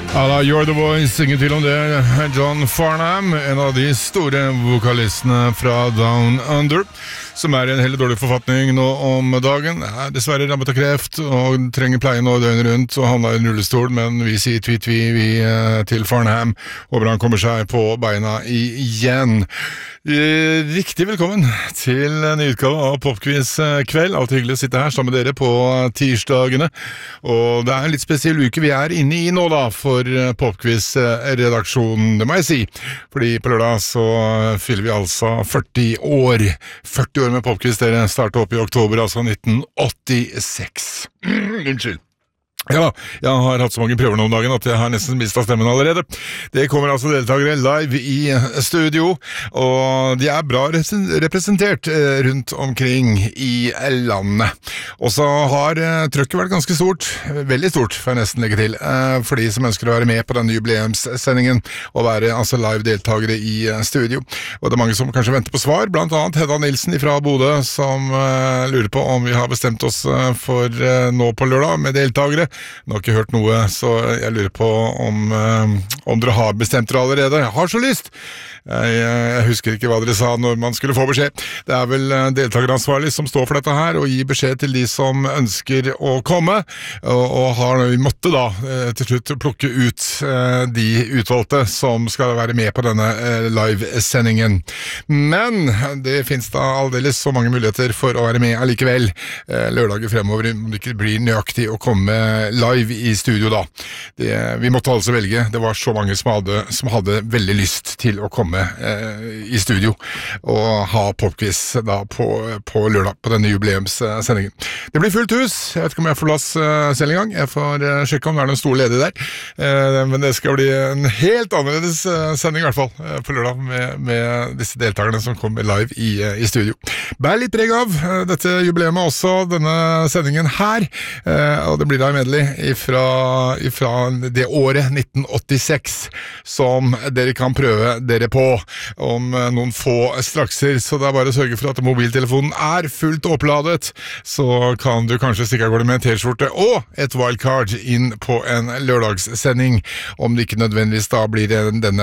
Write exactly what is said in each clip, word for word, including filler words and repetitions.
Ja da, You're the Voice, ingen tvil om det. John Farnham, en av de store vokalistene fra Down Under, som er i en heller dårlig forfatning nå om dagen. Er dessverre rammet av kreft og trenger pleie nå døgnet rundt, og han er i en rullestol, men vi sier tvi-tvi vi til Farnham. Håper han kommer seg på beina igjen. Riktig velkommen til en utgave av Popquiz kveld. Alltid hyggelig å sitte her sammen med dere på tirsdagene. Og det er en litt spesiell uke vi er inne i nå da, for Popquiz-redaksjonen, det må jeg si. Fordi på lørdag så fyller vi altså førti år. førti år med Popquiz, dere startet opp i oktober, altså nitten åttiseks. Unnskyld. Ja, jeg har hatt så mange prøver noen dagen at jeg har nesten mistet stemmen allerede. Det kommer altså deltakere live i studio, og de er bra representert rundt omkring i landet. Og så har trøkket vært ganske stort, veldig stort, får jeg nesten legge til, for de som ønsker å være med på denne jubileumssendingen og være altså live deltakere i studio. Og det er mange som kanskje venter på svar, blant annet Hedda Nilsen fra Bodø, som lurer på om vi har bestemt oss for nå på lørdag med deltakere. Nå har ikke hørt noe, så jeg lurer på om, om dere har bestemt dere allerede. Jeg har så lyst! Jeg, jeg husker ikke hva dere sa når man skulle få beskjed. Det er vel deltakeransvarlig som står for dette her, og gir beskjed til de som ønsker å komme, og, og har vi måtte da til slutt plukke ut de utvalgte som skal være med på denne live-sendingen. Men det finnes da aldeles så mange muligheter for å være med allikevel lørdager fremover, om det ikke blir nøyaktig å komme live i studio da. Det, vi måtte altså velge, det var så mange som hadde, som hadde veldig lyst til å komme eh, i studio og ha popquiz da på, på lørdag på denne jubileumssendingen. Det blir fullt hus, jeg vet ikke om jeg får plass uh, selv en gang, jeg får uh, sjekke om det er noen store ledige der, uh, men det skal bli en helt annerledes uh, sending i hvert fall uh, på lørdag med, med disse deltakerne som kommer live i, uh, i studio. Bær litt preg av uh, dette jubileet også, denne sendingen her, uh, og det blir da medley ifra, ifra det året nitten åttiseks som dere kan prøve dere på om noen få strakser, så det er bare å sørge for at mobiltelefonen er fullt oppladet, så kan du kanskje stikke av gårde med en t-skjorte og et wildcard inn på en lørdagssending, om det ikke nødvendigvis da blir denne,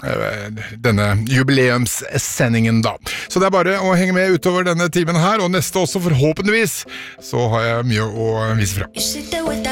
denne jubileumssendingen da. Så det er bare å henge med utover denne timen her, og neste også forhåpentligvis så har jeg mye å vise fra.